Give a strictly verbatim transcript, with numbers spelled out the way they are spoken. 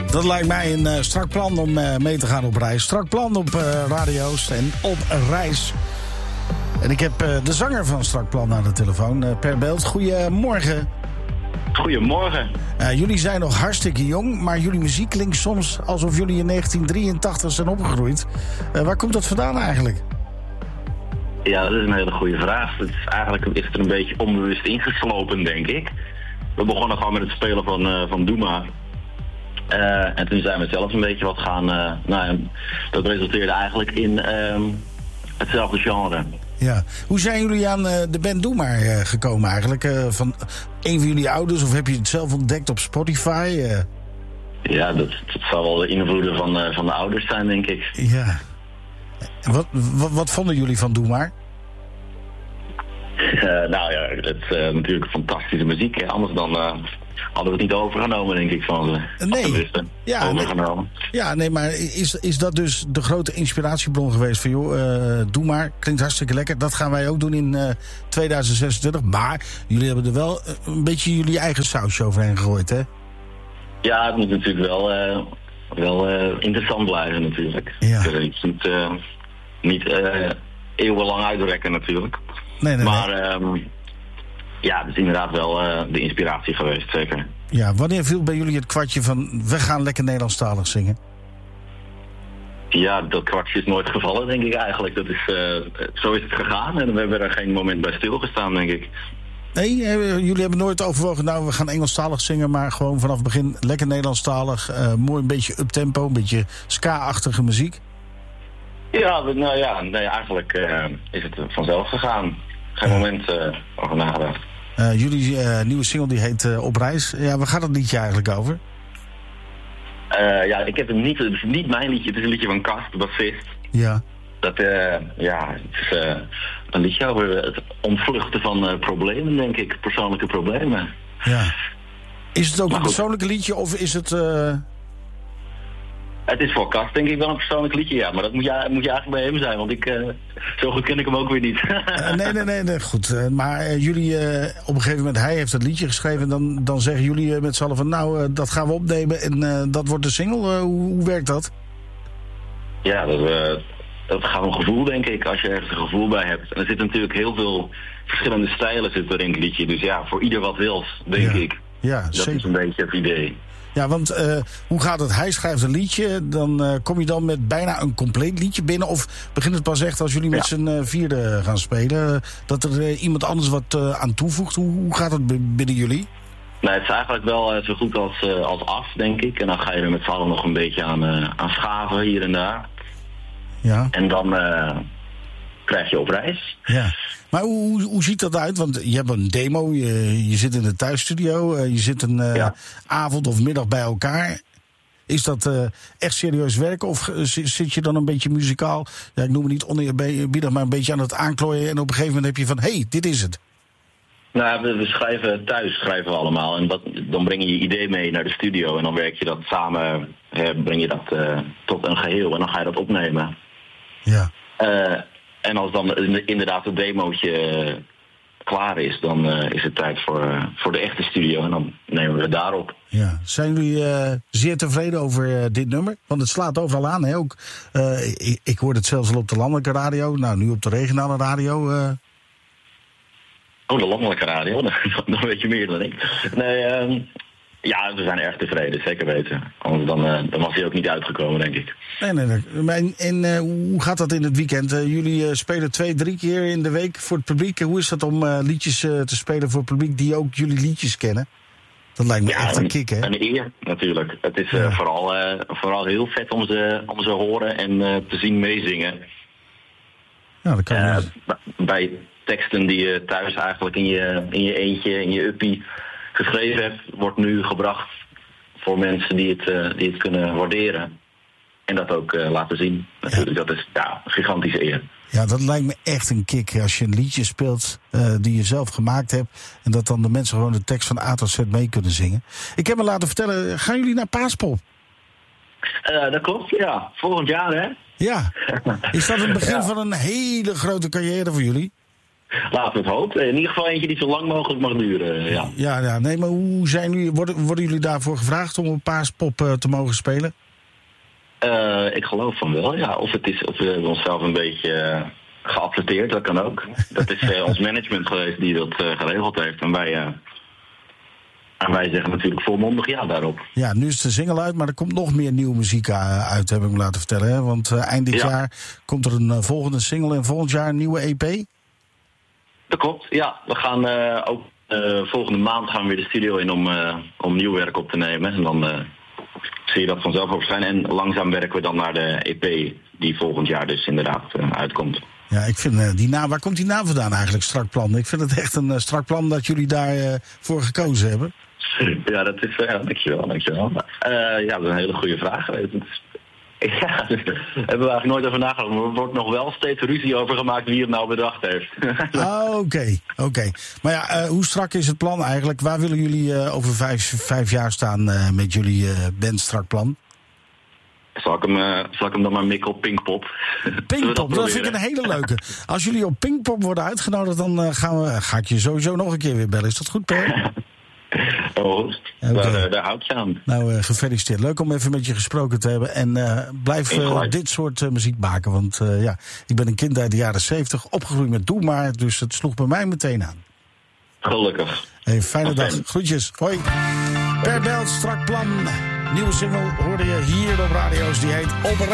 Dat lijkt mij een uh, strak plan om uh, mee te gaan op reis. Strak plan op uh, radio's en op reis. En ik heb uh, de zanger van Strak Plan aan de telefoon, uh, Per Beeld. Goedemorgen. Goedemorgen. Uh, jullie zijn nog hartstikke jong, maar jullie muziek klinkt soms alsof jullie in negentien drieëntachtig zijn opgegroeid. Uh, waar komt dat vandaan eigenlijk? Ja, dat is een hele goede vraag. Het is eigenlijk is het er een beetje onbewust ingeslopen, denk ik. We begonnen gewoon met het spelen van, uh, van Doe Maar. Uh, en toen zijn we zelf een beetje wat gaan... Uh, nou, dat resulteerde eigenlijk in uh, hetzelfde genre. Ja. Hoe zijn jullie aan uh, de band Doe Maar uh, gekomen eigenlijk? Uh, van een van jullie ouders of heb je het zelf ontdekt op Spotify? Uh... Ja, dat, dat zal wel de invloeden van, uh, van de ouders zijn, denk ik. Ja. Wat, wat, wat vonden jullie van Doe Maar? Uh, nou ja, het is uh, natuurlijk fantastische muziek. Hè? Anders dan uh, hadden we het niet overgenomen, denk ik, van ze. Nee. Ja, overgenomen. Nee. Ja, nee, maar is, is dat dus de grote inspiratiebron geweest van, joh, uh, Doe Maar, klinkt hartstikke lekker. Dat gaan wij ook doen in uh, tweeduizend zesentwintig. Maar jullie hebben er wel een beetje jullie eigen sausje overheen gegooid, hè? Ja, het moet natuurlijk wel, uh, wel uh, interessant blijven, natuurlijk. Ja. Dus het moet uh, niet uh, eeuwenlang uitrekken, natuurlijk. Nee, nee, maar nee. Um, ja, het is inderdaad wel uh, de inspiratie geweest, zeker. Ja, wanneer viel bij jullie het kwartje van we gaan lekker Nederlandstalig zingen? Ja, dat kwartje is nooit gevallen, denk ik eigenlijk. Dat is, uh, zo is het gegaan en we hebben er geen moment bij stilgestaan, denk ik. Nee, jullie hebben nooit overwogen, nou we gaan Engelstalig zingen, maar gewoon vanaf het begin lekker Nederlandstalig, uh, mooi een beetje uptempo, een beetje ska-achtige muziek? Ja, nou ja, nee, eigenlijk uh, is het vanzelf gegaan. Geen ja. moment uh, over nagedacht. Uh, jullie uh, nieuwe single die heet uh, Op Reis. Ja, waar gaat het liedje eigenlijk over? Uh, ja, ik heb het niet, het is niet mijn liedje, het is een liedje van Kast, de bassist. Ja. Dat, uh, ja, het is uh, een liedje over het ontvluchten van uh, problemen, denk ik. Persoonlijke problemen. Ja. Is het ook maar een persoonlijk liedje of is het... Uh... Het is voor Kast denk ik wel een persoonlijk liedje, ja. Maar dat moet je, moet je eigenlijk bij hem zijn, want ik, uh, zo goed ken ik hem ook weer niet. uh, nee, nee, nee, nee, goed. Uh, maar uh, jullie, uh, op een gegeven moment, hij heeft het liedje geschreven... en dan, dan zeggen jullie uh, met z'n allen van, nou, uh, dat gaan we opnemen... en uh, dat wordt de single. Uh, hoe, hoe werkt dat? Ja, dat, uh, dat gaat om gevoel, denk ik, als je ergens een gevoel bij hebt. En er zitten natuurlijk heel veel verschillende stijlen zitten er in het liedje. Dus ja, voor ieder wat wils, denk ja. ik. Ja, dat zeker. is een beetje het idee. Ja, want uh, hoe gaat het? Hij schrijft een liedje, dan uh, kom je dan met bijna een compleet liedje binnen... of begint het pas echt als jullie met ja. z'n uh, vierde gaan spelen... dat er uh, iemand anders wat uh, aan toevoegt? Hoe, hoe gaat het binnen jullie? Nee, het is eigenlijk wel uh, zo goed als, uh, als af, denk ik. En dan ga je er met z'n allen nog een beetje aan, uh, aan schaven hier en daar. Ja. En dan uh, krijg je Op Reis. Ja. Maar hoe, hoe ziet dat uit? Want je hebt een demo, je, je zit in de thuisstudio... Uh, je zit een uh, ja. avond of middag bij elkaar. Is dat uh, echt serieus werken? Of uh, zit je dan een beetje muzikaal... ja, ik noem het niet oneerbiedig, maar een beetje aan het aanklooien... en op een gegeven moment heb je van, hé, hey, dit is het. Nou, we, we schrijven thuis, schrijven we allemaal. En dat, dan breng je je idee mee naar de studio... en dan werk je dat samen, hè, breng je dat uh, tot een geheel... en dan ga je dat opnemen. Ja. Uh, En als dan inderdaad het demootje klaar is, dan uh, is het tijd voor, uh, voor de echte studio. En dan nemen we het daarop. Ja. Zijn jullie uh, zeer tevreden over uh, dit nummer? Want het slaat overal aan. Hè? Ook, uh, ik, ik hoorde het zelfs al op de landelijke radio. Nou, nu op de regionale radio. Uh... Oh, de landelijke radio? Dan weet je meer dan ik. Nee, uh, ja, we zijn erg tevreden, zeker weten. Anders dan, uh, dan was hij ook niet uitgekomen, denk ik. Nee, nee, nee. En, en uh, hoe gaat dat in het weekend? Uh, jullie uh, spelen twee, drie keer in de week voor het publiek. Hoe is dat om uh, liedjes uh, te spelen voor het publiek die ook jullie liedjes kennen? Dat lijkt me ja, echt een kick, hè? Een eer, natuurlijk. Het is uh, ja. vooral, uh, vooral heel vet om ze, om ze horen en uh, te zien meezingen. Ja, dat kan uh, bij teksten die je thuis eigenlijk in je, in je eentje, in je uppie geschreven hebt, wordt nu gebracht voor mensen die het, uh, die het kunnen waarderen. En dat ook uh, laten zien. Natuurlijk, ja. Dat is ja, een gigantische eer. Ja, dat lijkt me echt een kick. Als je een liedje speelt uh, die je zelf gemaakt hebt... en dat dan de mensen gewoon de tekst van A tot Z mee kunnen zingen. Ik heb me laten vertellen, gaan jullie naar Paaspop? Uh, dat klopt, ja. Volgend jaar, hè? Ja. Is dat het begin ja. van een hele grote carrière voor jullie? Laten we het hopen. In ieder geval eentje die zo lang mogelijk mag duren. Ja, ja, ja nee, maar hoe zijn jullie, worden, worden jullie daarvoor gevraagd om een paaspop uh, te mogen spelen? Uh, ik geloof van wel, ja. Of, het is, of we hebben onszelf een beetje uh, geadverteerd, dat kan ook. Dat is uh, ons management geweest die dat uh, geregeld heeft. En wij, uh, en wij zeggen natuurlijk volmondig ja daarop. Ja, nu is de single uit, maar er komt nog meer nieuwe muziek uh, uit, heb ik me laten vertellen. Hè? Want uh, eind dit ja. jaar komt er een uh, volgende single en volgend jaar een nieuwe E P. Dat klopt, ja. We gaan uh, ook uh, volgende maand gaan we weer de studio in om, uh, om nieuw werk op te nemen. En dan uh, zie je dat vanzelf verschijnen. En langzaam werken we dan naar de E P die volgend jaar dus inderdaad uh, uitkomt. Ja, ik vind uh, die naam, waar komt die naam vandaan eigenlijk, Strak Plan? Ik vind het echt een uh, strak plan dat jullie daarvoor uh, voor gekozen hebben. Ja, dat is, uh, ja, dankjewel, dankjewel. Uh, ja, dat is een hele goede vraag. Ja, daar hebben we eigenlijk nooit over nagedacht. Maar er wordt nog wel steeds ruzie over gemaakt wie het nou bedacht heeft. Ah, oké, okay, oké. Okay. Maar ja, uh, hoe strak is het plan eigenlijk? Waar willen jullie uh, over vijf, vijf jaar staan uh, met jullie uh, band Strak Plan? Zal ik hem, uh, zal ik hem dan maar mikken op Pinkpop? Pinkpop, dat, dat vind ik een hele leuke. Als jullie op Pinkpop worden uitgenodigd, dan uh, gaan we, ga ik je sowieso nog een keer weer bellen. Is dat goed, Per? Oh, okay. daar, uh, daar houd je aan. Nou, uh, gefeliciteerd. Leuk om even met je gesproken te hebben. En uh, blijf uh, dit soort uh, muziek maken. Want uh, ja, ik ben een kind uit de jaren zeventig, opgegroeid met Doe Maar. Dus het sloeg bij mij meteen aan. Gelukkig. Hey, fijne dag. Groetjes. Hoi. Per Belt, Strak Plan. Nieuwe single hoorde je hier op radio's. Die heet Op